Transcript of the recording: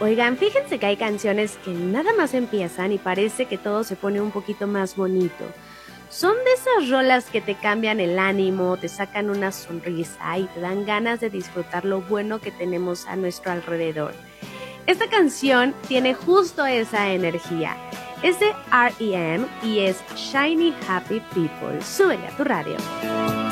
Oigan, fíjense que hay canciones que nada más empiezan y parece que todo se pone un poquito más bonito. Son de esas rolas que te cambian el ánimo, te sacan una sonrisa y te dan ganas de disfrutar lo bueno que tenemos a nuestro alrededor. Esta canción tiene justo esa energía. Es de R.E.M. y es Shiny Happy People. Súbele a tu radio.